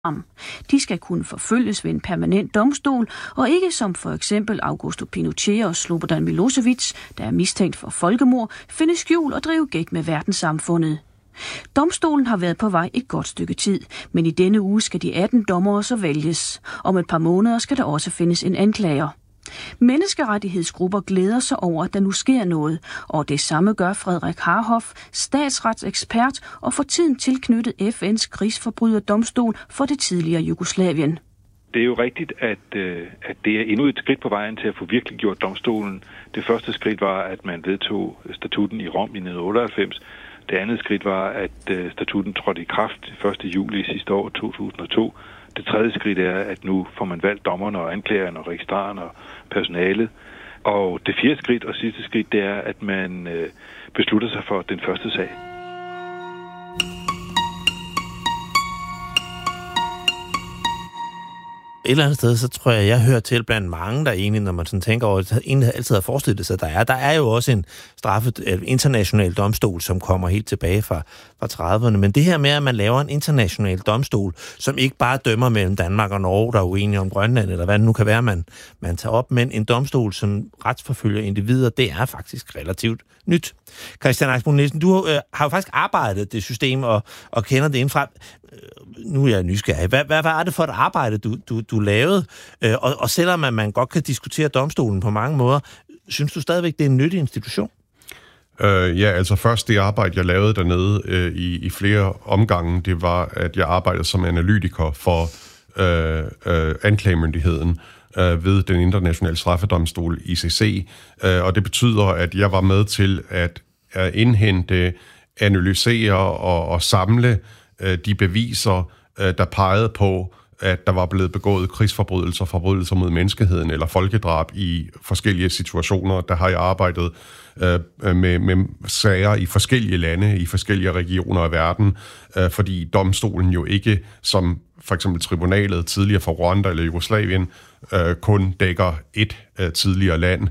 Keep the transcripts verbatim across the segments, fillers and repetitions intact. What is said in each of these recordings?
De skal kunne forfølges ved en permanent domstol, og ikke som for eksempel Augusto Pinochet og Slobodan Milosevic, der er mistænkt for folkemord, finde skjul og drive gæk med verdenssamfundet. Domstolen har været på vej et godt stykke tid, men i denne uge skal de atten dommere så vælges. Om et par måneder skal der også findes en anklager. Menneskerettighedsgrupper glæder sig over, at der nu sker noget, og det samme gør Frederik Harhoff, statsretsekspert og for tiden tilknyttet F N's krigsforbryderdomstol for det tidligere Jugoslavien. Det er jo rigtigt, at, at det er endnu et skridt på vejen til at få virkelig gjort domstolen. Det første skridt var, at man vedtog statuten i Rom i nitten otteoghalvfems. Det andet skridt var, at statuten trådte i kraft første juli sidste år, to tusind og to. Det tredje skridt er, at nu får man valgt dommerne og anklagerne og registraren og personalet. Og det fjerde skridt og sidste skridt, det er, at man øh, beslutter sig for den første sag. Et eller andet sted, så tror jeg, jeg hører til blandt mange, der er egentlig, når man sådan tænker over, at egentlig altid har forestillet sig, at der er. Der er jo også en straffet international domstol, som kommer helt tilbage fra, fra trediverne. Men det her med, at man laver en international domstol, som ikke bare dømmer mellem Danmark og Norge, der er uenige om Grønland, eller hvad det nu kan være, man, man tager op, men en domstol, som retsforfølger individer, det er faktisk relativt nyt. Christian Axbo Nielsen, du øh, har jo faktisk arbejdet det system og, og kender det indfra. Nu er jeg nysgerrig. Hvad, hvad var det for et arbejde, du, du, du lavede? Øh, og, og selvom man, man godt kan diskutere domstolen på mange måder, synes du stadigvæk, det er en nyttig institution? Øh, ja, altså først det arbejde, jeg lavede dernede øh, i, i flere omgange, det var, at jeg arbejdede som analytiker for øh, øh, anklagemyndigheden øh, ved den internationale straffedomstol I C C. Øh, og det betyder, at jeg var med til at, at indhente, analysere og, og samle de beviser, der pegede på, at der var blevet begået krigsforbrydelser, forbrydelser mod menneskeheden eller folkedrab i forskellige situationer. Der har jeg arbejdet med, med sager i forskellige lande, i forskellige regioner af verden, fordi domstolen jo ikke, som for eksempel tribunalet tidligere for Rwanda eller Jugoslavien, kun dækker et tidligere land.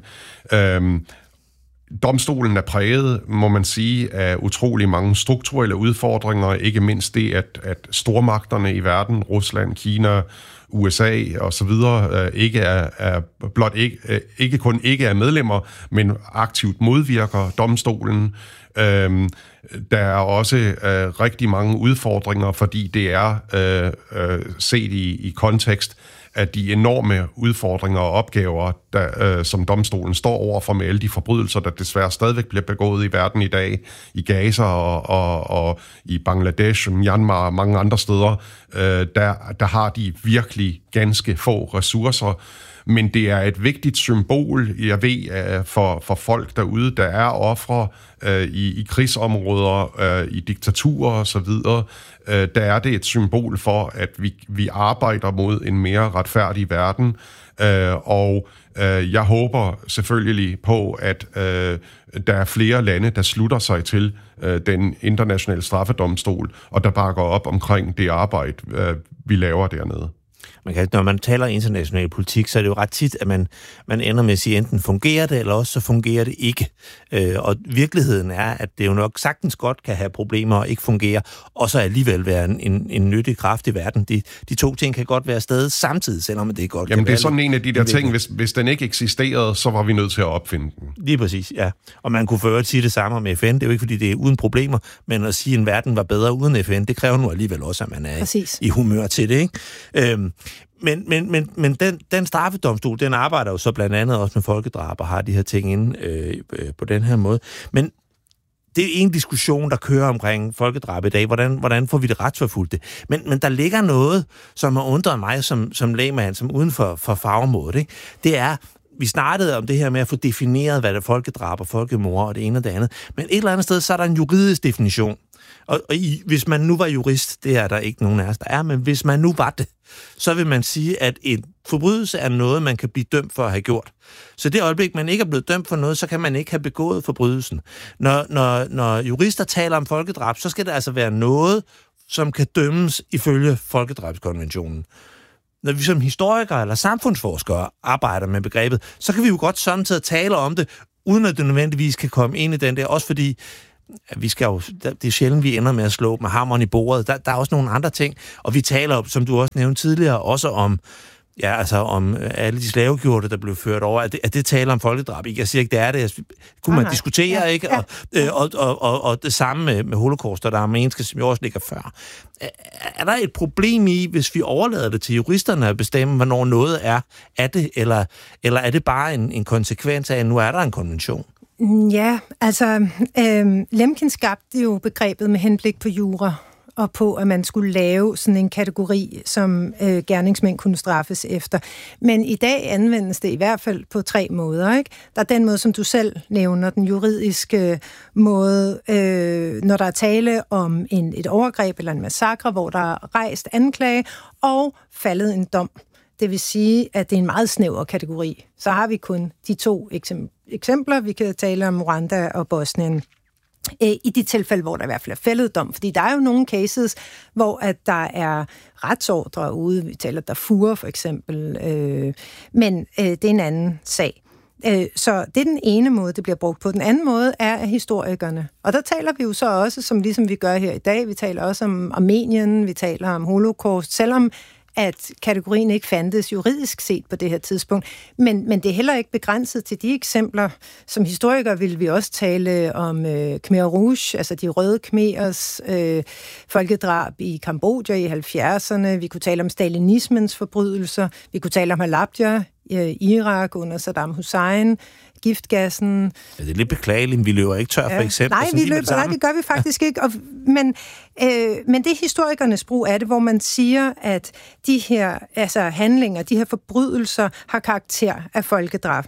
Domstolen er præget, må man sige, af utrolig mange strukturelle udfordringer, ikke mindst det, at, at stormagterne i verden, Rusland, Kina, U S A og så videre, ikke er, er blot ikke, ikke kun ikke er medlemmer, men aktivt modvirker domstolen. Øhm, der er også øh, rigtig mange udfordringer, fordi det er øh, øh, set i, i kontekst at de enorme udfordringer og opgaver, der, øh, som domstolen står overfor med alle de forbrydelser, der desværre stadigvæk bliver begået i verden i dag, i Gaza og, og, og i Bangladesh, Myanmar og mange andre steder, øh, der, der har de virkelig ganske få ressourcer. Men det er et vigtigt symbol, jeg ved, for, for folk derude, der er ofre øh, i, i krigsområder, øh, i diktaturer osv., øh, der er det et symbol for, at vi, vi arbejder mod en mere retfærdig verden, øh, og øh, jeg håber selvfølgelig på, at øh, der er flere lande, der slutter sig til øh, den internationale straffedomstol, og der bakker op omkring det arbejde, øh, vi laver dernede. Man kan, når man taler international politik, så er det jo ret tit, at man, man ender med at sige, enten fungerer det, eller også så fungerer det ikke. Øh, og virkeligheden er, at det jo nok sagtens godt kan have problemer og ikke fungere, og så alligevel være en, en, en nyttig kraft i verden. De, de to ting kan godt være afsted samtidig, selvom det godt Jamen kan det er sådan en af de der ting, hvis, hvis den ikke eksisterede, så var vi nødt til at opfinde den. Lige præcis, ja. Og man kunne for øvrigt sige det samme om F N. Det er jo ikke, fordi det er uden problemer, men at sige, at en verden var bedre uden F N, det kræver nu alligevel også, at man er præcis i humør til det, ikke? Øhm, Men, men, men, men den, den straffedomstol, den arbejder jo så blandt andet også med folkedrab og har de her ting inde øh, på den her måde. Men det er en diskussion, der kører omkring folkedrab i dag. Hvordan, hvordan får vi det retsforfulgt? Men, men der ligger noget, som har undret mig som, som lægmand, som uden for, for fagområdet. Ikke? Det er, vi startede om det her med at få defineret, hvad det er folkedrab og folkemord og det ene og det andet. Men et eller andet sted, så er der en juridisk definition. Og, og i, hvis man nu var jurist, det er der ikke nogen af os, der er, men hvis man nu var det, så vil man sige, at en forbrydelse er noget, man kan blive dømt for at have gjort. Så det øjeblik, man ikke er blevet dømt for noget, så kan man ikke have begået forbrydelsen. Når, når, når jurister taler om folkedrab, så skal det altså være noget, som kan dømmes ifølge folkedrabskonventionen. Når vi som historikere eller samfundsforskere arbejder med begrebet, så kan vi jo godt samtidig tale om det, uden at det nødvendigvis kan komme ind i den der, også fordi vi skal jo, det er sjældent, vi ender med at slå med hammeren i bordet. Der, der er også nogle andre ting, og vi taler, som du også nævnte tidligere, også om Ja, altså om alle de slavegjorte, der blev ført over, at det, at det taler om folkedrab. Jeg siger ikke, det er det. Jeg, kunne man nej. diskutere, ja, ikke? Ja. Og, øh, og, og, og, og det samme med, med holocaust, og der armenske, som jo også ligger før. Er, er der et problem i, hvis vi overlader det til juristerne at bestemme, hvornår noget er af det, eller, eller er det bare en, en konsekvens af, at nu er der en konvention? Ja, altså, øh, Lemkin skabte jo begrebet med henblik på jura, og på, at man skulle lave sådan en kategori, som øh, gerningsmænd kunne straffes efter. Men i dag anvendes det i hvert fald på tre måder, ikke? Der er den måde, som du selv nævner, den juridiske måde, øh, når der er tale om en, et overgreb eller en massakre, hvor der er rejst anklage og faldet en dom. Det vil sige, at det er en meget snæver kategori. Så har vi kun de to eksempler. Vi kan tale om Rwanda og Bosnien. I de tilfælde, hvor der i hvert fald er fældet dom. Fordi der er jo nogle cases, hvor at der er retsordre ude. Vi taler Darfur for eksempel. Øh, men øh, det er en anden sag. Øh, så det er den ene måde, det bliver brugt på. Den anden måde er af historikerne. Og der taler vi jo så også, som ligesom vi gør her i dag, vi taler også om Armenien, vi taler om Holocaust, selvom at kategorien ikke fandtes juridisk set på det her tidspunkt. Men, men det er heller ikke begrænset til de eksempler. Som historikere vil vi også tale om øh, Khmer Rouge, altså de røde khmerers øh, folkedrab i Kambodja i halvfjerdserne. Vi kunne tale om stalinismens forbrydelser. Vi kunne tale om Halabja i Irak under Saddam Hussein. Giftgassen. Ja, det er lidt beklageligt, men vi løber ikke tør for ja. eksempel. Nej, vi løber, nej, det gør vi faktisk ikke. Og, men, øh, men det er historikernes brug af det, hvor man siger, at de her altså, handlinger, de her forbrydelser, har karakter af folkedrab.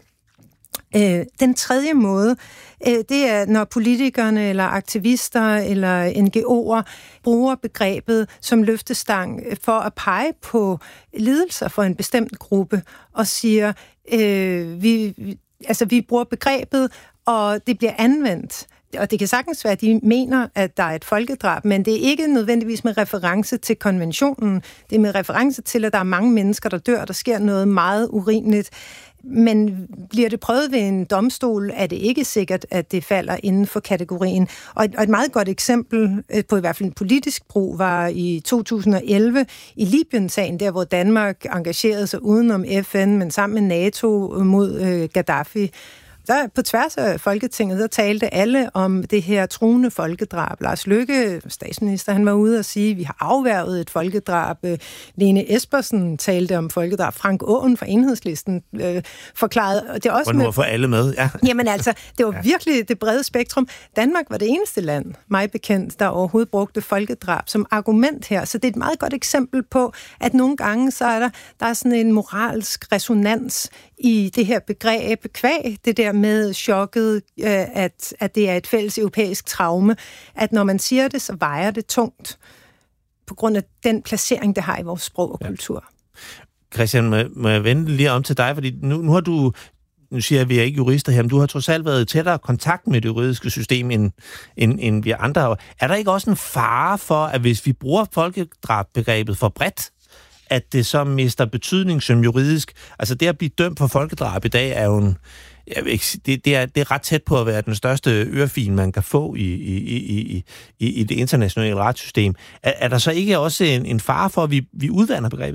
Øh, den tredje måde, øh, det er, når politikerne eller aktivister eller N G O'er bruger begrebet som løftestang for at pege på lidelser for en bestemt gruppe og siger, øh, vi Altså, vi bruger begrebet, og det bliver anvendt. Og det kan sagtens være, at de mener, at der er et folkedrab, men det er ikke nødvendigvis med reference til konventionen. Det er med reference til, at der er mange mennesker, der dør, der sker noget meget urimeligt. Men bliver det prøvet ved en domstol, er det ikke sikkert, at det falder inden for kategorien. Og et, og et meget godt eksempel på i hvert fald en politisk brug var i to tusind og elleve i Libyen-sagen, der hvor Danmark engagerede sig udenom F N, men sammen med NATO mod øh, Gaddafi. Der, på tværs af Folketinget, der talte alle om det her truende folkedrab. Lars Løkke, statsminister, han var ude og sige, at vi har afværget et folkedrab. Lene Espersen talte om folkedrab. Frank Aaen fra Enhedslisten øh, forklarede. Og det er også og nu med, for alle med, ja. Jamen altså, det var ja. virkelig det brede spektrum. Danmark var det eneste land, mig bekendt, der overhovedet brugte folkedrab som argument her. Så det er et meget godt eksempel på, at nogle gange så er der, der er sådan en moralsk resonans i det her begreb, kvæg, det der med chokket, at, at det er et fælles europæisk traume, at når man siger det, så vejer det tungt på grund af den placering, det har i vores sprog og ja. kultur. Christian, må, må jeg vende lige om til dig, fordi nu, nu har du, nu siger jeg, at vi er ikke jurister her, men du har trods alt været i tættere kontakt med det juridiske system, end, end, end vi andre. Er der ikke også en fare for, at hvis vi bruger folkedrabbegrebet for bredt, at det så mister betydning som juridisk? Altså det at blive dømt for folkedrab i dag er jo en, det, det, er, det er ret tæt på at være den største ørefil, man kan få i, i, i, i, i det internationale retssystem. Er, er der så ikke også en, en fare for, at vi, vi udvander begrebet?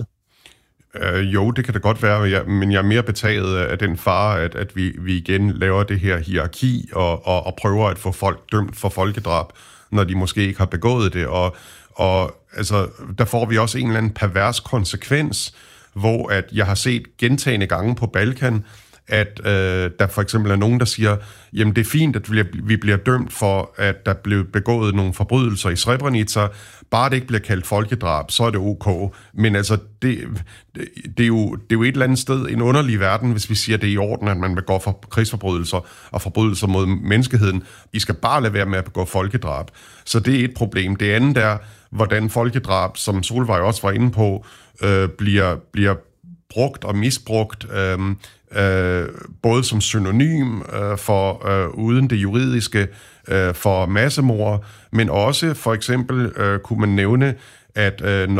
Øh, jo, det kan det godt være, men jeg, men jeg er mere betaget af den fare, at, at vi, vi igen laver det her hierarki og, og, og prøver at få folk dømt for folkedrab, når de måske ikke har begået det. Og, og altså, der får vi også en eller anden pervers konsekvens, hvor at jeg har set gentagne gange på Balkan, at øh, der for eksempel er nogen, der siger, jamen det er fint, at vi bliver dømt for, at der blev begået nogle forbrydelser i Srebrenica, bare det ikke bliver kaldt folkedrab, så er det ok. Men altså, det, det, det, er jo, det er jo et eller andet sted en underlig verden, hvis vi siger, det er i orden, at man begår for krigsforbrydelser og forbrydelser mod menneskeheden. I skal bare lade være med at begå folkedrab. Så det er et problem. Det andet er, hvordan folkedrab, som Solvej også var inde på, øh, bliver, bliver brugt og misbrugt, øh, øh, både som synonym øh, for øh, uden det juridiske øh, for massemord, men også for eksempel øh, kunne man nævne, at øh, når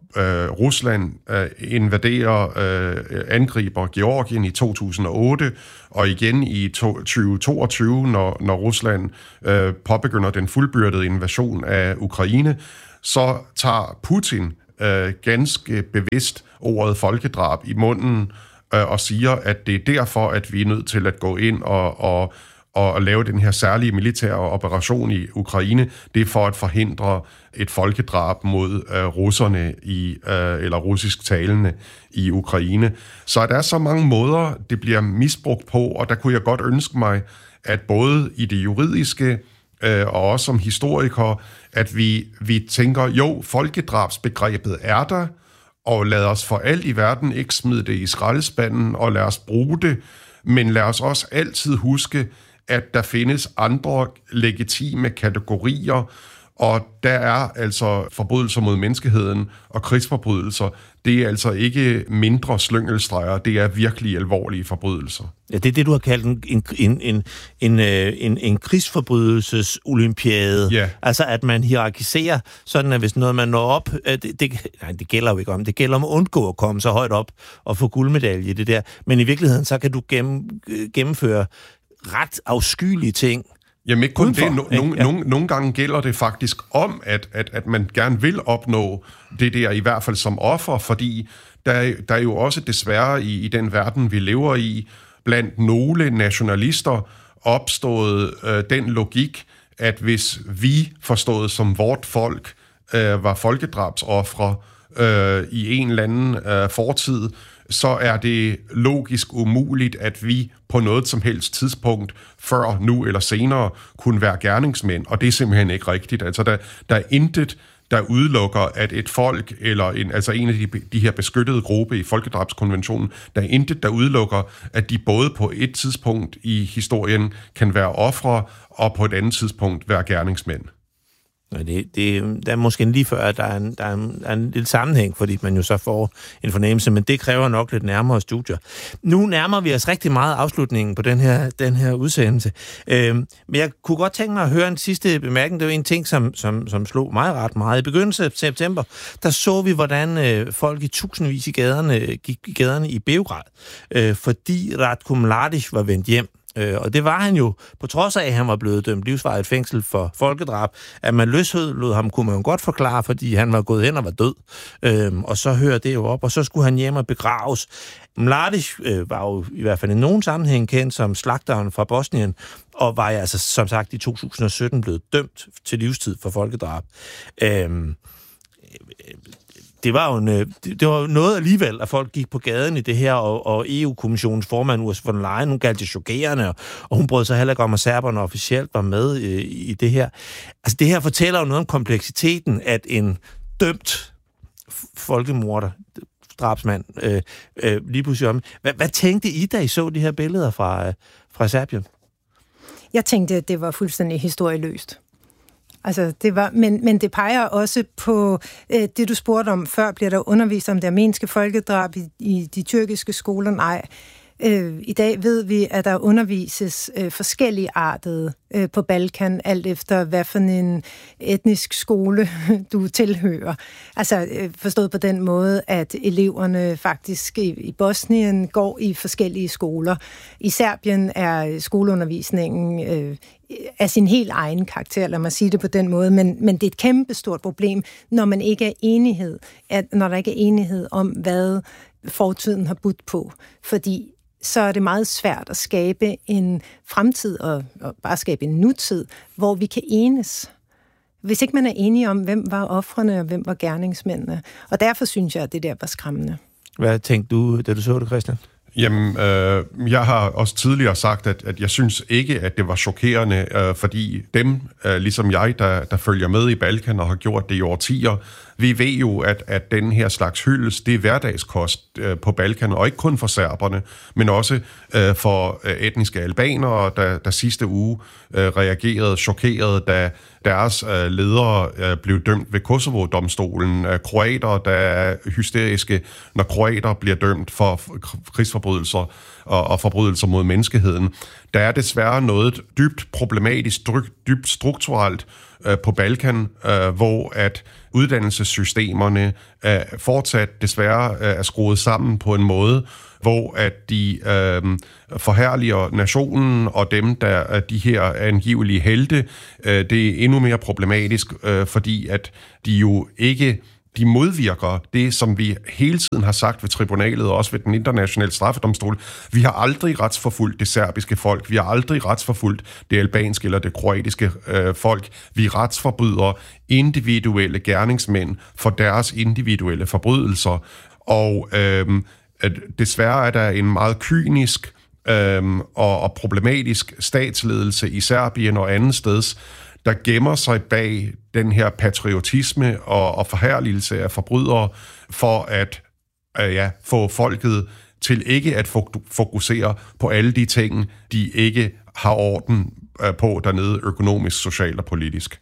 øh, Rusland øh, invaderer, øh, angriber Georgien i to tusind og otte, og igen i tyve toogtyve, når, når Rusland øh, påbegynder den fuldbyrdede invasion af Ukraine, så tager Putin øh, ganske bevidst ordet folkedrab i munden øh, og siger, at det er derfor, at vi er nødt til at gå ind og, og, og lave den her særlige militære operation i Ukraine. Det er for at forhindre et folkedrab mod øh, russerne i, øh, eller russisk talende i Ukraine. Så der er så mange måder, det bliver misbrugt på, og der kunne jeg godt ønske mig, at både i det juridiske øh, og også som historiker, at vi, vi tænker, jo, folkedrabsbegrebet er der, og lad os for alt i verden ikke smide det i skraldespanden, og lad os bruge det, men lad os også altid huske, at der findes andre legitime kategorier, og der er altså forbrydelser mod menneskeheden og krigsforbrydelser. Det er altså ikke mindre slyngelstreger, det er virkelig alvorlige forbrydelser. Ja, det er det, du har kaldt en, en, en, en, en, en, en krigsforbrydelses-olympiade. Ja. Altså, at man hierarkiserer, sådan at hvis noget man når op, det, det, nej, det gælder jo ikke om, det gælder om at undgå at komme så højt op og få guldmedalje, det der. Men i virkeligheden, så kan du gennem, gennemføre ret afskyelige ting. Jamen ikke kun Udenfor, det. No, no, ja. nogle, nogle gange gælder det faktisk om, at, at, at man gerne vil opnå det der, i hvert fald som offer, fordi der, der er jo også desværre i, i den verden, vi lever i, blandt nogle nationalister opstået øh, den logik, at hvis vi, forstået som vort folk, øh, var folkedrabsofre øh, i en eller anden øh, fortid, så er det logisk umuligt, at vi på noget som helst tidspunkt, før, nu eller senere, kunne være gerningsmænd, og det er simpelthen ikke rigtigt. Altså, der, der er intet, der udelukker, at et folk, eller en, altså en af de, de her beskyttede grupper i folkedrabskonventionen, der er intet, der udelukker, at de både på et tidspunkt i historien kan være ofre, og på et andet tidspunkt være gerningsmænd. Det, det, der er måske lige før, at der er, en, der, er en, der er en lille sammenhæng, fordi man jo så får en fornemmelse, men det kræver nok lidt nærmere studier. Nu nærmer vi os rigtig meget afslutningen på den her, den her udsendelse. Øhm, men jeg kunne godt tænke mig at høre en sidste bemærkning. Det var en ting, som, som, som slog mig ret meget. I begyndelsen af september, der så vi, hvordan øh, folk i tusindvis i gaderne gik i gaderne i Beograd, øh, fordi Ratko Mladic var vendt hjem. Og det var han jo, på trods af, at han var blevet dømt livsvarigt fængsel for folkedrab. At man løslod ham, kunne man jo godt forklare, fordi han var gået hen og var død. Øhm, og så hører det jo op, og så skulle han hjem og begraves. Mladic øh, var jo i hvert fald i nogen sammenhæng kendt som slagteren fra Bosnien, og var altså, som sagt, i to tusind og sytten blevet dømt til livstid for folkedrab. Øhm, Det var jo en, det var noget alligevel, at folk gik på gaden i det her, og, og E U-kommissionens formand, Ursula von der Leyen, hun kaldte det chokerende, og hun brød sig heller ikke om, at serberne officielt var med i, i det her. Altså, det her fortæller jo noget om kompleksiteten, at en dømt folkemorder, drabsmand, øh, øh, lige pludselig om. Hvad, hvad tænkte I, da I så de her billeder fra, øh, fra Serbien? Jeg tænkte, at det var fuldstændig historieløst. Altså, det var, men, men det peger også på øh, det, du spurgte om før. Bliver der undervist om det armenske folkedrab i, i de tyrkiske skoler? Nej. Øh, I dag ved vi, at der undervises øh, forskellige artede øh, på Balkan, alt efter hvad for en etnisk skole du tilhører. Altså øh, forstået på den måde, at eleverne faktisk i, i Bosnien går i forskellige skoler. I Serbien er skoleundervisningen øh, af sin helt egen karakter, lad mig sige det på den måde, men, men det er et kæmpe stort problem, når man ikke er enighed, at, når der ikke er enighed om, hvad fortiden har budt på. Fordi så er det meget svært at skabe en fremtid og, og bare skabe en nutid, hvor vi kan enes. Hvis ikke man er enige om, hvem var ofrene og hvem var gerningsmændene. Og derfor synes jeg, at det der var skræmmende. Hvad tænkte du, da du så det, Christian? Jamen, øh, jeg har også tidligere sagt, at, at jeg synes ikke, at det var chokerende, øh, fordi dem, øh, ligesom jeg, der, der følger med i Balkan og har gjort det i årtier, vi ved jo, at, at den her slags hyldest, det er hverdagskost øh, på Balkan, og ikke kun for serberne, men også øh, for øh, etniske albanere, der, der sidste uge øh, reagerede chokeret, da deres øh, ledere øh, blev dømt ved Kosovo-domstolen. Øh, kroater, der er hysteriske, når kroater bliver dømt for krigsforbrydelser og, og forbrydelser mod menneskeheden. Der er desværre noget dybt problematisk, dybt strukturelt øh, på Balkan, øh, hvor at uddannelsessystemerne øh, fortsat desværre øh, er skruet sammen på en måde, hvor at de øh, forherliger nationen og dem, der er de her angivelige helte. Øh, det er endnu mere problematisk, øh, fordi at de jo ikke de modvirker det, som vi hele tiden har sagt ved tribunalet og også ved den internationale straffedomstol. Vi har aldrig retsforfulgt det serbiske folk. Vi har aldrig retsforfulgt det albanske eller det kroatiske øh, folk. Vi retsforbryder individuelle gerningsmænd for deres individuelle forbrydelser. Og øh, desværre er der en meget kynisk øh, og, og problematisk statsledelse i Serbien og andet steds, der gemmer sig bag den her patriotisme og, og forherligelse af forbrydere for at øh, ja, få folket til ikke at fokusere på alle de ting, de ikke har orden øh, på dernede økonomisk, socialt og politisk.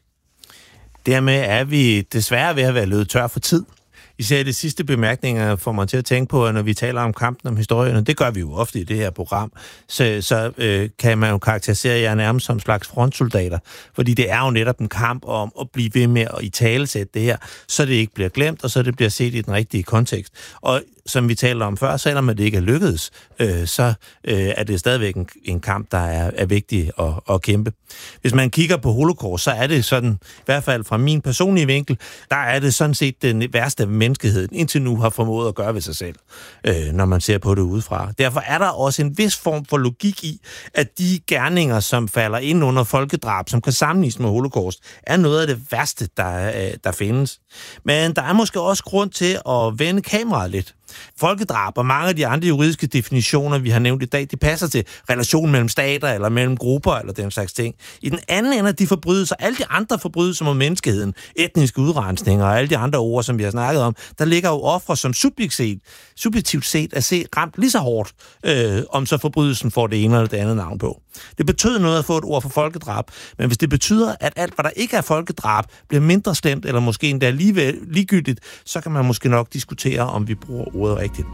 Dermed er vi desværre ved at være løbet tør for tid. Især de sidste bemærkninger får mig til at tænke på, at når vi taler om kampen om historien, og det gør vi jo ofte i det her program, så, så øh, kan man jo karakterisere jer nærmest som slags frontsoldater, fordi det er jo netop en kamp om at blive ved med at italesætte det her, så det ikke bliver glemt, og så det bliver set i den rigtige kontekst. Og som vi talte om før, selvom det ikke er lykkedes, øh, så øh, er det stadigvæk en, en kamp, der er, er vigtig at, at kæmpe. Hvis man kigger på holocaust, så er det sådan, i hvert fald fra min personlige vinkel, der er det sådan set den værste menneskeheden indtil nu har formået at gøre ved sig selv, øh, når man ser på det udefra. Derfor er der også en vis form for logik i, at de gerninger, som falder ind under folkedrab, som kan sammenlignes med holocaust, er noget af det værste, der, øh, der findes. Men der er måske også grund til at vende kameraet lidt. Folkedrab og mange af de andre juridiske definitioner, vi har nævnt i dag, de passer til relationen mellem stater eller mellem grupper eller den slags ting. I den anden ende af de forbrydelser, alle de andre forbrydelser mod menneskeheden, etniske udrensninger og alle de andre ord, som vi har snakket om, der ligger jo ofre som subjektivt set, subjektivt set at se ramt lige så hårdt, øh, om så forbrydelsen får det ene eller det andet navn på. Det betød noget at få et ord for folkedrab, men hvis det betyder, at alt, hvad der ikke er folkedrab, bliver mindre slemt eller måske endda alligevel ligegyldigt, så kan man måske nok diskutere, om vi bruger ordet rigtigt.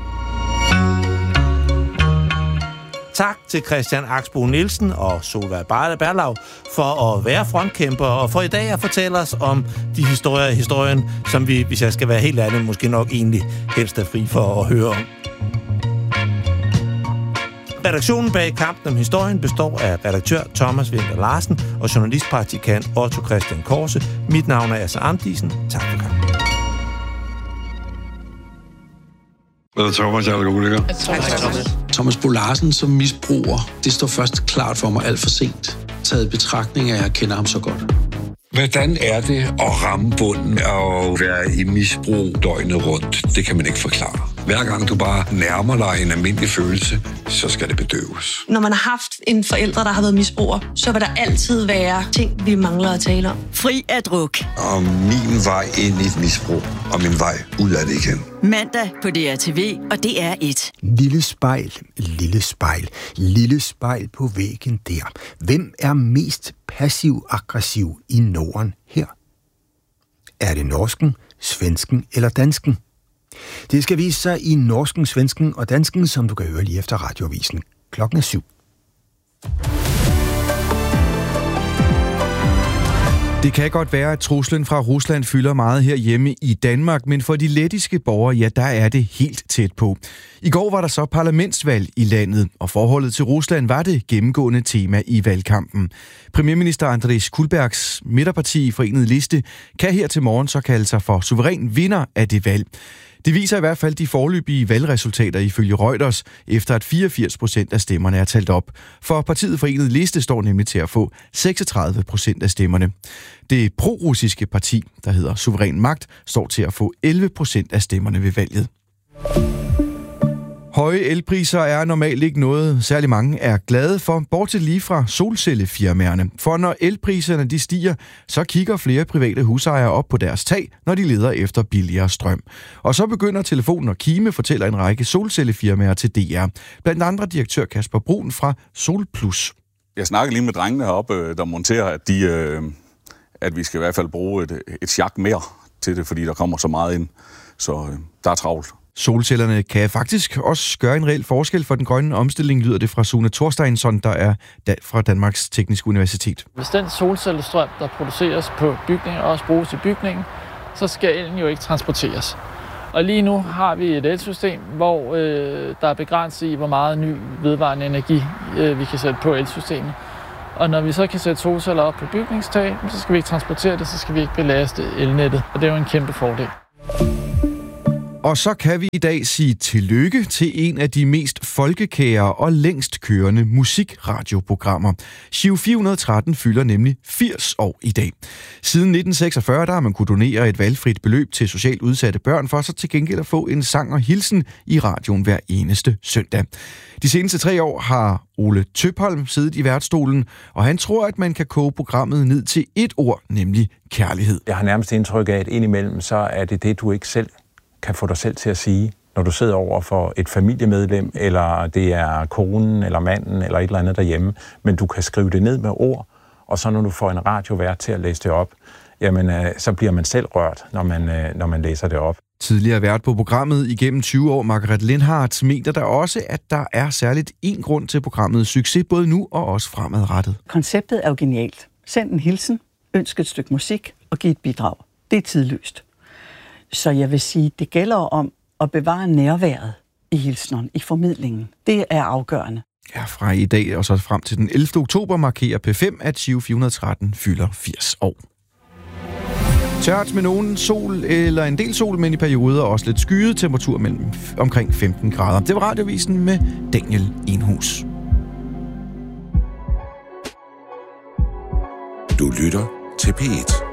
Tak til Christian Axbo Nielsen og Solveig Berlau for at være frontkæmper og for i dag at fortælle os om de historier i historien, som vi, hvis jeg skal være helt ærlig, måske nok egentlig helst er fri for at høre om. Redaktionen bag Kampen om historien består af redaktør Thomas Winter Larsen og journalistpraktikant Otto Christian Korse. Mit navn er Asser Amdisen. Tak for kampen. Hvad er Thomas, jeg er alkoholiker? Thomas Bo Larsen som misbruger, det står først klart for mig alt for sent. Taget betragtning af, at jeg kender ham så godt. Hvordan er det at ramme bunden og være i misbrug døgnet rundt? Det kan man ikke forklare. Hver gang du bare nærmer dig en almindelig følelse, så skal det bedøves. Når man har haft en forælder, der har været misbruger, så vil der altid være ting, vi mangler at tale om. Fri af druk. Om min vej ind i et misbrug, og min vej ud af det igen. Mandag på D R T V og D R et. Lille spejl, lille spejl, lille spejl på væggen der. Hvem er mest passiv-aggressiv i Norden her? Er det norsken, svensken eller dansken? Det skal vise sig i norsken, svensken og dansken, som du kan høre lige efter radioavisen. Klokken er syv. Det kan godt være, at truslen fra Rusland fylder meget herhjemme i Danmark, men for de lettiske borgere, ja, der er det helt tæt på. I går var der så parlamentsvalg i landet, og forholdet til Rusland var det gennemgående tema i valgkampen. Premierminister Andrés Kulbergs midterparti Forenede Liste kan her til morgen så kalde sig for suveræn vinder af det valg. Det viser i hvert fald de foreløbige valgresultater ifølge Reuters, efter at fireogfirs procent af stemmerne er talt op. For partiet Forenede Liste står nemlig til at få seksogtredive procent af stemmerne. Det pro-russiske parti, der hedder Suveræn Magt, står til at få elleve procent af stemmerne ved valget. Høje elpriser er normalt ikke noget, særlig mange er glade for, bortset lige fra solcellefirmaerne. For når elpriserne de stiger, så kigger flere private husejere op på deres tag, når de leder efter billigere strøm. Og så begynder telefonen at kime, fortæller en række solcellefirmaer til D R. Blandt andre direktør Kasper Brun fra Solplus. Jeg snakker lige med drengene heroppe, der monterer, at, de, at vi skal i hvert fald bruge et, et sjak mere til det, fordi der kommer så meget ind. Så der er travlt. Solcellerne kan faktisk også gøre en reel forskel for den grønne omstilling, lyder det fra Sune Thorsteinsson, der er fra Danmarks Tekniske Universitet. Hvis den solcellestrøm, der produceres på bygningen, også bruges i bygningen, så skal elen jo ikke transporteres. Og lige nu har vi et elsystem, hvor øh, der er begrænset i, hvor meget ny vedvarende energi øh, vi kan sætte på elsystemet. Og når vi så kan sætte solceller op på bygningstag, så skal vi ikke transportere det, så skal vi ikke belaste elnettet. Og det er jo en kæmpe fordel. Og så kan vi i dag sige tillykke til en af de mest folkekære og længst kørende musikradioprogrammer. Giro fire hundrede og tretten fylder nemlig firs år i dag. Siden nitten seksogfyrre der har man kunne donere et valgfrit beløb til socialt udsatte børn, for så til gengæld at få en sang og hilsen i radioen hver eneste søndag. De seneste tre år har Ole Tøpholm siddet i værtsstolen, og han tror, at man kan koge programmet ned til et ord, nemlig kærlighed. Jeg har nærmest indtryk af, at indimellem så er det det, du ikke selv kan få dig selv til at sige, når du sidder over for et familiemedlem, eller det er konen, eller manden, eller et eller andet derhjemme, men du kan skrive det ned med ord, og så når du får en radiovært til at læse det op, jamen så bliver man selv rørt, når man, når man læser det op. Tidligere vært på programmet igennem tyve år, Margaret Lindhardt, mener der også, at der er særligt en grund til programmets succes, både nu og også fremadrettet. Konceptet er jo genialt. Send en hilsen, ønsk et stykke musik og giv et bidrag. Det er tidløst. Så jeg vil sige, det gælder om at bevare nærværet i hilsneren, i formidlingen. Det er afgørende. Ja, fra i dag og så frem til den ellevte oktober markerer P fem, at Giro fire hundrede og tretten fylder firs år. Tørt med nogen sol eller en del sol, men i perioder også lidt skyet, temperatur mellem omkring femten grader. Det var Radiovisen med Daniel Enhus. Du lytter til P et.